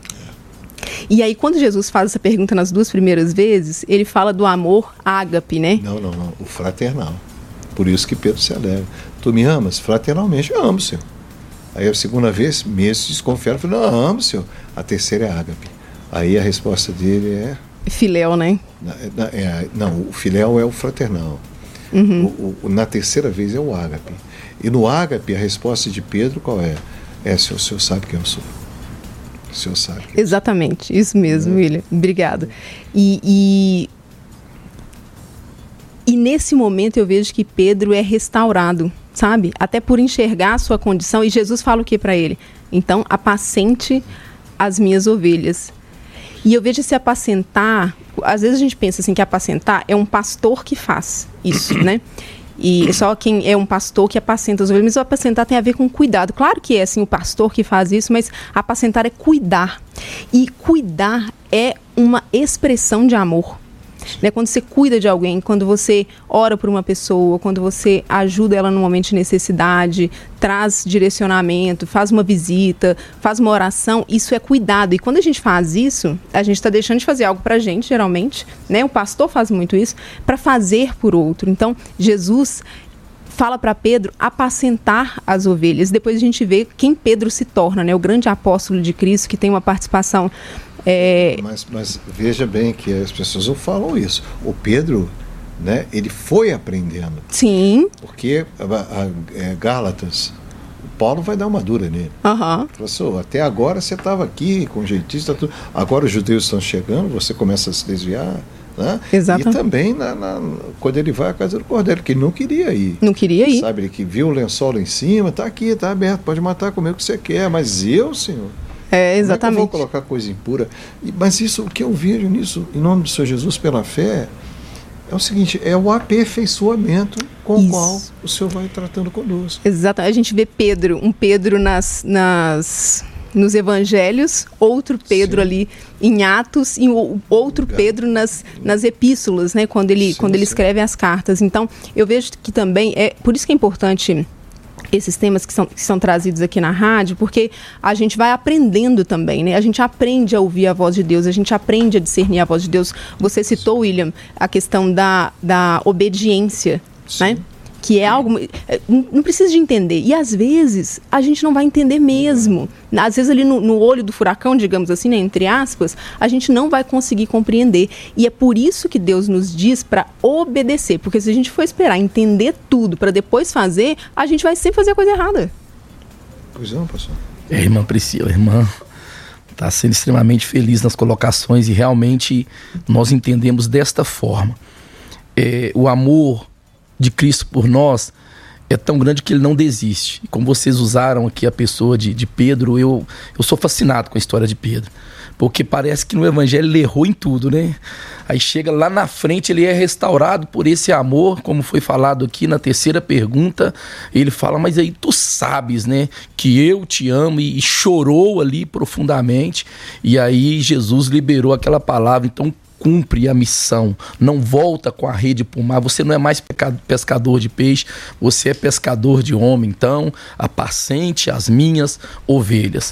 E aí quando Jesus faz essa pergunta nas duas primeiras vezes, ele fala do amor ágape, né? Não, não, não. O fraternal. Por isso que Pedro se alegra. Tu me amas? Fraternalmente, eu amo, Senhor. Aí a segunda vez, mesmo se desconfiaram, falou, não, amo, Senhor. A terceira é ágape. Aí a resposta dele é... Filéu, né? Na, na, é, não, o filéu é o fraternal. Uhum. O, o, na terceira vez é o ágape. E no ágape, a resposta de Pedro qual é? É, Senhor, o Senhor sabe quem eu sou. O Senhor sabe quem Exatamente, eu sou. Isso mesmo, é. William. Obrigado. E... e... E nesse momento eu vejo que Pedro é restaurado, sabe? Até por enxergar a sua condição. E Jesus fala o que para ele? Então, apacente as minhas ovelhas. E eu vejo esse apacentar... Às vezes a gente pensa assim que apacentar é um pastor que faz isso, né? E só quem é um pastor que apacenta as ovelhas. Mas o apacentar tem a ver com cuidado. Claro que é assim, o pastor que faz isso, mas apacentar é cuidar. E cuidar é uma expressão de amor. Né, quando você cuida de alguém, quando você ora por uma pessoa, quando você ajuda ela no momento de necessidade, traz direcionamento, faz uma visita, faz uma oração, isso é cuidado. E quando a gente faz isso, a gente está deixando de fazer algo para a gente, geralmente, né? O pastor faz muito isso, para fazer por outro. Então, Jesus fala para Pedro apacentar as ovelhas. Depois a gente vê quem Pedro se torna, né? O grande apóstolo de Cristo, que tem uma participação... É... Mas, mas veja bem que as pessoas não falam isso. O Pedro, né, ele foi aprendendo. Sim. Porque a, a, a Gálatas, o Paulo vai dar uma dura nele. Uhum. Falou, até agora você estava aqui com jeitinho, tudo. Agora os judeus estão chegando, você começa a se desviar. Né? Exato. E também na, na, quando ele vai à casa do cordeiro, que ele não queria ir. Não queria ir. Sabe, ele que viu o lençol lá em cima, está aqui, está aberto, pode matar, comer o que você quer, mas eu, Senhor... É, exatamente. Como é que eu vou colocar coisa impura? Mas isso, o que eu vejo nisso, em nome do Senhor Jesus, pela fé, é o seguinte, é o aperfeiçoamento com Isso. o qual o Senhor vai tratando conosco. Exato. A gente vê Pedro, um Pedro nas, nas, nos evangelhos, outro Pedro sim. ali em Atos e outro Obrigado. Pedro nas, nas epístolas, né, quando ele, sim, quando ele escreve as cartas. Então, eu vejo que também, é por isso que é importante esses temas que são, que são trazidos aqui na rádio, porque a gente vai aprendendo também, né? A gente aprende a ouvir a voz de Deus, a gente aprende a discernir a voz de Deus. Você citou, William, a questão da, da obediência, sim. né? Que é algo... Não precisa de entender. E às vezes a gente não vai entender mesmo. Às vezes ali no, no olho do furacão, digamos assim, né, entre aspas, a gente não vai conseguir compreender. E é por isso que Deus nos diz para obedecer. Porque se a gente for esperar entender tudo para depois fazer, a gente vai sempre fazer a coisa errada. Pois não, pastor. É, irmã Priscila, irmã, está sendo extremamente feliz nas colocações e realmente nós entendemos desta forma. É, o amor de Cristo por nós é tão grande que ele não desiste. E como vocês usaram aqui a pessoa de, de Pedro, eu, eu sou fascinado com a história de Pedro, porque parece que no evangelho ele errou em tudo, né? Aí chega lá na frente, ele é restaurado por esse amor, como foi falado aqui na terceira pergunta, ele fala, mas aí tu sabes, né, que eu te amo, e, e chorou ali profundamente, e aí Jesus liberou aquela palavra, então cumpre a missão, não volta com a rede para o mar, você não é mais pescador de peixe, você é pescador de homem, então apacente as minhas ovelhas.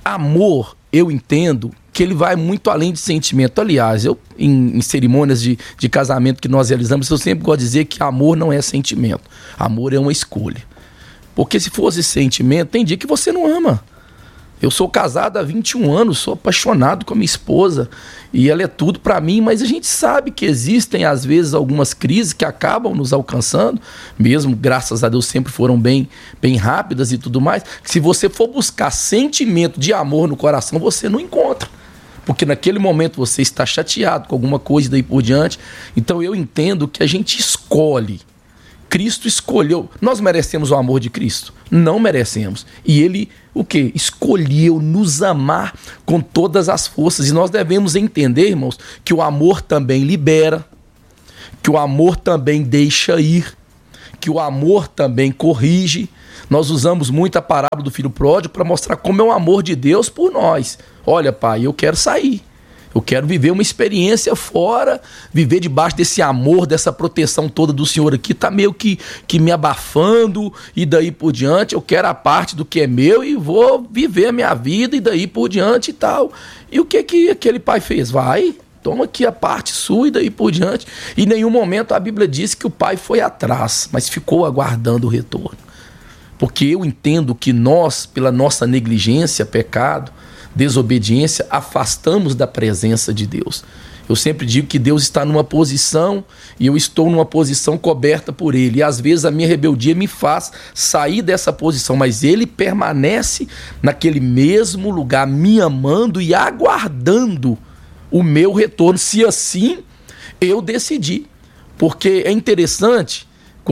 Amor, eu entendo que ele vai muito além de sentimento. Aliás, eu em, em cerimônias de, de casamento que nós realizamos, eu sempre gosto de dizer que amor não é sentimento, amor é uma escolha, porque se fosse sentimento, tem dia que você não ama. Eu sou casado há vinte e um anos, sou apaixonado com a minha esposa e ela é tudo para mim, mas a gente sabe que existem às vezes algumas crises que acabam nos alcançando, mesmo graças a Deus sempre foram bem, bem rápidas e tudo mais, que se você for buscar sentimento de amor no coração, você não encontra, porque naquele momento você está chateado com alguma coisa e daí por diante. Então eu entendo que a gente escolhe. Cristo escolheu. Nós merecemos o amor de Cristo? Não merecemos. E ele, o quê? Escolheu nos amar com todas as forças. E nós devemos entender, irmãos, que o amor também libera, que o amor também deixa ir, que o amor também corrige. Nós usamos muito a parábola do filho pródigo para mostrar como é o amor de Deus por nós. Olha, pai, eu quero sair. Eu quero viver uma experiência fora, viver debaixo desse amor, dessa proteção toda do Senhor aqui, tá meio que, que me abafando, e daí por diante eu quero a parte do que é meu e vou viver a minha vida, e daí por diante e tal. E o que que aquele pai fez? Vai, toma aqui a parte sua e daí por diante. E em nenhum momento a Bíblia diz que o pai foi atrás, mas ficou aguardando o retorno. Porque eu entendo que nós, pela nossa negligência, pecado, desobediência, afastamos da presença de Deus. Eu sempre digo que Deus está numa posição e eu estou numa posição coberta por Ele. E às vezes a minha rebeldia me faz sair dessa posição, mas Ele permanece naquele mesmo lugar, me amando e aguardando o meu retorno, se assim eu decidir. Porque é interessante,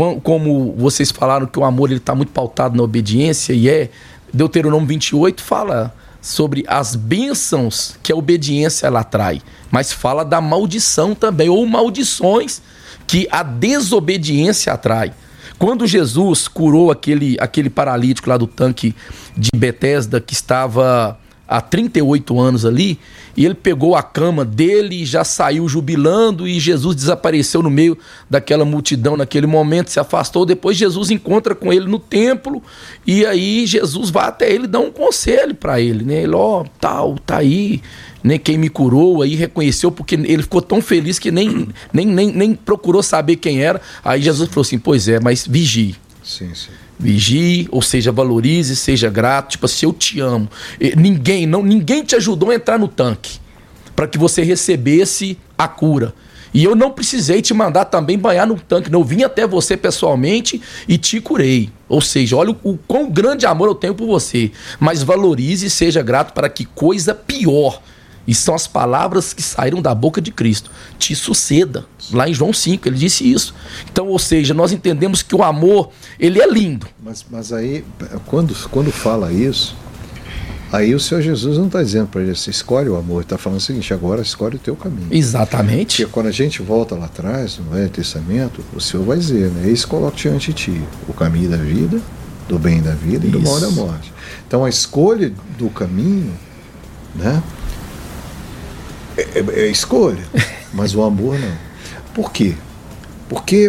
como vocês falaram que o amor está muito pautado na obediência, e é, Deuteronômio vinte e oito fala sobre as bênçãos que a obediência ela atrai, mas fala da maldição também, ou maldições que a desobediência atrai. Quando Jesus curou aquele, aquele paralítico lá do tanque de Betesda, que estava há trinta e oito anos ali, e ele pegou a cama dele e já saiu jubilando, e Jesus desapareceu no meio daquela multidão naquele momento, se afastou. Depois Jesus encontra com ele no templo, e aí Jesus vai até ele e dá um conselho para ele, né? Ele, ó, oh, tal, tá aí, né? Quem me curou, aí reconheceu, porque ele ficou tão feliz que nem, nem, nem, nem procurou saber quem era. Aí Jesus falou assim, pois é, mas vigie. Sim, sim. Vigie, ou seja, valorize, seja grato. Tipo assim, eu te amo. Ninguém, não, ninguém te ajudou a entrar no tanque para que você recebesse a cura. E eu não precisei te mandar também banhar no tanque. Não, eu vim até você pessoalmente e te curei. Ou seja, olha o, o quão grande amor eu tenho por você. Mas valorize e seja grato para que coisa pior, e são as palavras que saíram da boca de Cristo, te suceda. Lá em João cinco, ele disse isso. Então, ou seja, nós entendemos que o amor, ele é lindo. Mas, mas aí, quando, quando fala isso, Aí o Senhor Jesus não está dizendo para ele assim, escolhe o amor, ele está falando o seguinte, agora escolhe o teu caminho. Exatamente. Porque quando a gente volta lá atrás, no Velho Testamento, o Senhor vai dizer, né, eis coloco diante de ti o caminho da vida, do bem da vida e do mal da morte. Então a escolha do caminho, né, é, é, é escolha, mas o amor não. Por quê? Porque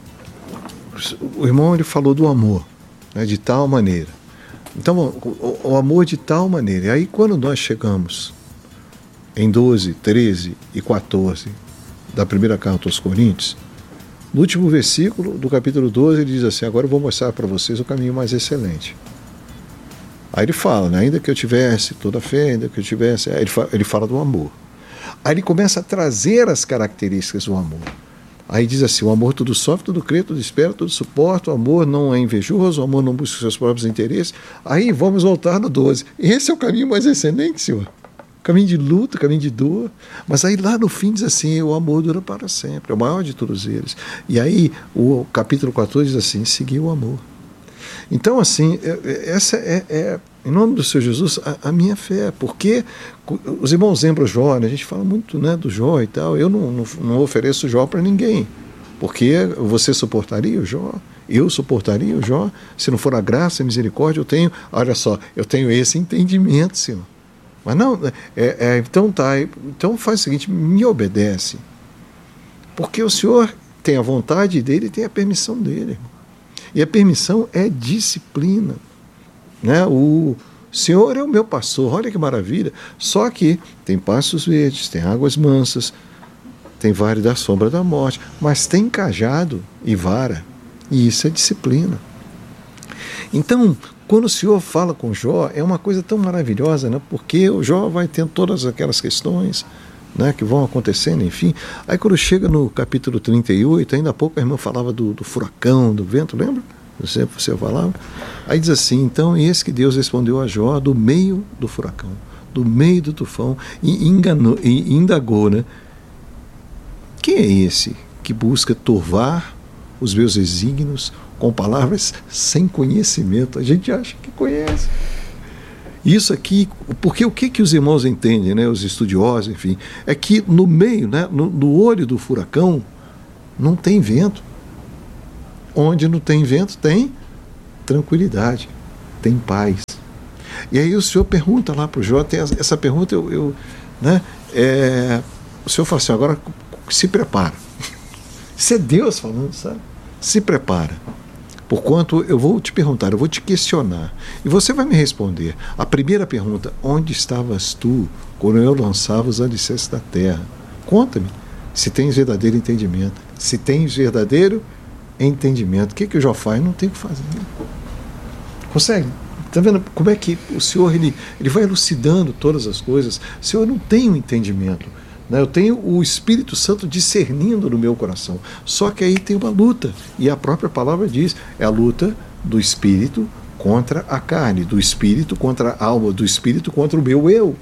o irmão ele falou do amor, né, de tal maneira. Então, o, o amor de tal maneira. E aí, quando nós chegamos em doze, treze e quatorze da primeira carta aos Coríntios, no último versículo do capítulo doze, ele diz assim, agora eu vou mostrar para vocês o caminho mais excelente. Aí ele fala, né, ainda que eu tivesse toda a fé, ainda que eu tivesse... Aí ele, fala, ele fala do amor. Aí ele começa a trazer as características do amor. Aí diz assim, o amor tudo sofre, tudo crê, tudo espera, tudo suporta, o amor não é invejoso, o amor não busca seus próprios interesses. Aí vamos voltar no doze. Esse é o caminho mais excelente, Senhor. Caminho de luta, caminho de dor. Mas aí lá no fim diz assim, o amor dura para sempre, é o maior de todos eles. E aí o capítulo quatorze diz assim, seguir o amor. Então assim, essa é, é em nome do Senhor Jesus, a, a minha fé, porque os irmãos lembram Jó, né? A gente fala muito, né, do Jó e tal, eu não, não, não ofereço Jó para ninguém, porque você suportaria o Jó? Eu suportaria o Jó? Se não for a graça e a misericórdia, eu tenho, olha só, eu tenho esse entendimento, Senhor. Mas não, é, é, então tá, então faz o seguinte, me obedece, porque o Senhor tem a vontade dele e tem a permissão dele, irmão. E a permissão é disciplina. Né? O Senhor é o meu pastor, olha que maravilha. Só que tem pastos verdes, tem águas mansas, tem vale da sombra da morte, mas tem cajado e vara. E isso é disciplina. Então, quando o Senhor fala com Jó, é uma coisa tão maravilhosa, né? Porque o Jó vai tendo todas aquelas questões, né, que vão acontecendo, enfim. Aí quando chega no capítulo trinta e oito, ainda há pouco a irmã falava do, do furacão, do vento, lembra? Você, você falava. Aí diz assim, então, eis que Deus respondeu a Jó do meio do furacão, do meio do tufão, e, enganou, e indagou, né? Quem é esse que busca turvar os meus desígnios com palavras sem conhecimento? A gente acha que conhece. Isso aqui, porque o que, que os irmãos entendem, né, os estudiosos, enfim, é que no meio, né, no, no olho do furacão, não tem vento. Onde não tem vento, tem tranquilidade, tem paz. E aí o Senhor pergunta lá para o Jó, tem essa pergunta, eu, eu, né, é, o Senhor fala assim, agora se prepara. Isso é Deus falando, sabe? Se prepara. Porquanto eu vou te perguntar, eu vou te questionar, e você vai me responder. A primeira pergunta, onde estavas tu quando eu lançava os alicerces da terra? Conta-me, se tens verdadeiro entendimento. Se tens verdadeiro entendimento. O que, que o Jó faz? Não tem o que fazer. Consegue? Está vendo como é que o Senhor ele, ele vai elucidando todas as coisas? O Senhor não tem o entendimento. Eu tenho o Espírito Santo discernindo no meu coração. Só que aí tem uma luta. E a própria palavra diz, é a luta do Espírito contra a carne, do Espírito contra a alma, do Espírito contra o meu eu.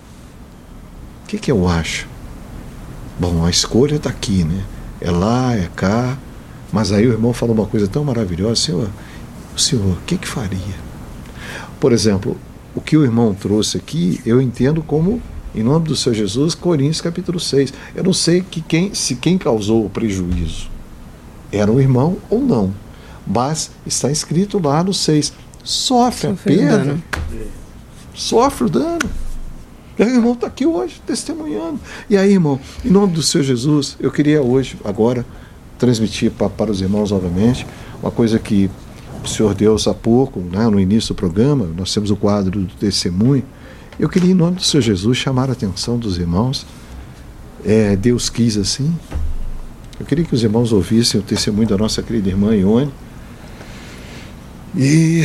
O que, que eu acho? Bom, a escolha está aqui, né? É lá, é cá. Mas aí o irmão falou uma coisa tão maravilhosa. Senhor, o Senhor, o que que faria? Por exemplo, o que o irmão trouxe aqui, eu entendo como... Em nome do Senhor Jesus, Coríntios capítulo seis. Eu não sei que quem, se quem causou o prejuízo era um irmão ou não. Mas está escrito lá no seis. Sofre a perda. Sofre o dano. E aí o irmão está aqui hoje, testemunhando. E aí, irmão, em nome do Senhor Jesus, eu queria hoje, agora, transmitir para, para os irmãos novamente uma coisa que o Senhor Deus há pouco, né, no início do programa, nós temos o quadro do testemunho. Eu queria, em nome do Senhor Jesus, chamar a atenção dos irmãos. É, Deus quis assim. Eu queria que os irmãos ouvissem o testemunho da nossa querida irmã Ione. E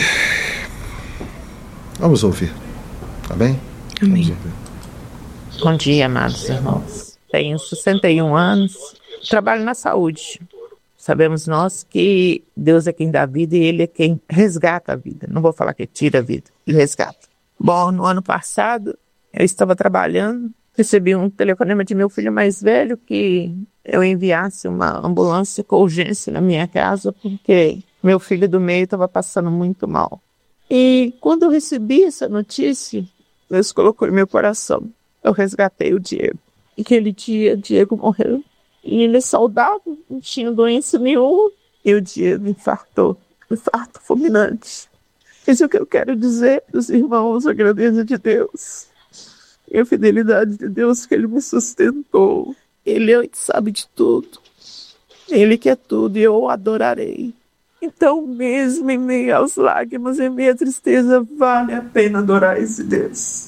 vamos ouvir. Tá bem? Amém. Vamos ouvir. Bom dia, amados irmãos. Tenho sessenta e um anos, trabalho na saúde. Sabemos nós que Deus é quem dá vida e Ele é quem resgata a vida. Não vou falar que tira a vida, Ele resgata. Bom, no ano passado, eu estava trabalhando, recebi um telefonema de meu filho mais velho que eu enviasse uma ambulância com urgência na minha casa, porque meu filho do meio estava passando muito mal. E quando eu recebi essa notícia, Deus colocou em meu coração. Eu resgatei o Diego. E aquele dia, Diego morreu. E ele é saudável, não tinha doença nenhuma. E o Diego infartou. Infarto fulminante. Isso é o que eu quero dizer dos irmãos, a grandeza de Deus. E a fidelidade de Deus que Ele me sustentou. Ele sabe de tudo. Ele quer tudo e eu o adorarei. Então, mesmo em meio às lágrimas, em meio à tristeza, vale a pena adorar esse Deus.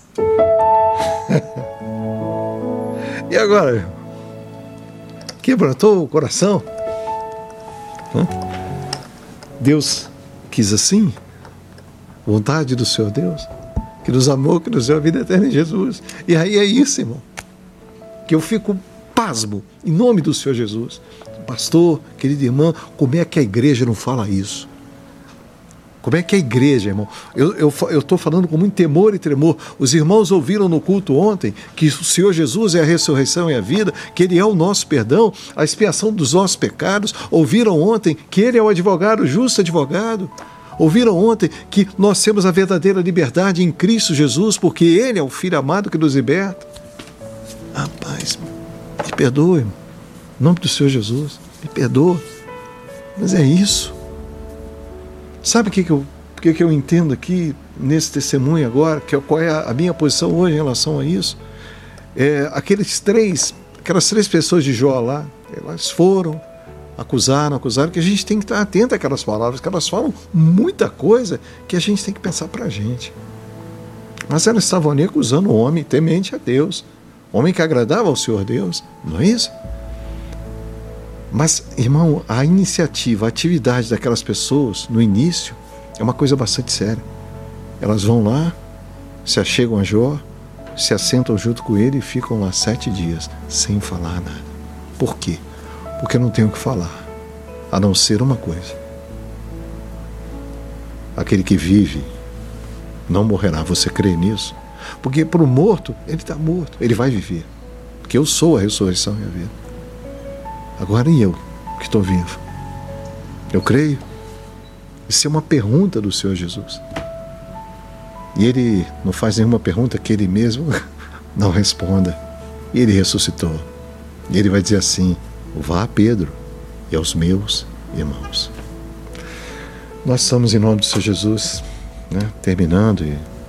E agora? Quebrantou o coração? Hã? Deus quis assim? Vontade do Senhor Deus? Que nos amou, que nos deu a vida eterna em Jesus. E aí é isso, irmão. Que eu fico pasmo, em nome do Senhor Jesus. Pastor, querida irmã, como é que a igreja não fala isso? Como é que a igreja, irmão? Eu estou falando com muito temor e tremor. Os irmãos ouviram no culto ontem que o Senhor Jesus é a ressurreição e a vida, que Ele é o nosso perdão, a expiação dos nossos pecados. Ouviram ontem que Ele é o advogado, o justo advogado. Ouviram ontem que nós temos a verdadeira liberdade em Cristo Jesus, porque Ele é o Filho amado que nos liberta. Rapaz, me perdoe, irmão. Em nome do Senhor Jesus, me perdoa. Mas é isso. Sabe o que, que, eu, que, que eu entendo aqui nesse testemunho agora? Que, qual é a, a minha posição hoje em relação a isso? É, aqueles três, aquelas três pessoas de Jó lá, elas foram, acusaram, acusaram, que a gente tem que estar atento àquelas palavras, que elas falam muita coisa que a gente tem que pensar para a gente. Mas elas estavam ali acusando o homem temente a Deus, homem que agradava ao Senhor Deus, não é isso? Mas, irmão, a iniciativa, a atividade daquelas pessoas no início é uma coisa bastante séria. Elas vão lá, se achegam a Jó, se assentam junto com ele e ficam lá sete dias sem falar nada. Por quê? Porque não tem o que falar, a não ser uma coisa. Aquele que vive não morrerá. Você crê nisso? Porque para o morto, ele está morto, ele vai viver. Porque eu sou a ressurreição e a vida. Agora e eu, que estou vivo? Eu creio. Isso é uma pergunta do Senhor Jesus. E Ele não faz nenhuma pergunta que Ele mesmo não responda. E Ele ressuscitou. E Ele vai dizer assim: vá a Pedro e aos meus irmãos. Nós estamos em nome do Senhor Jesus, né, terminando e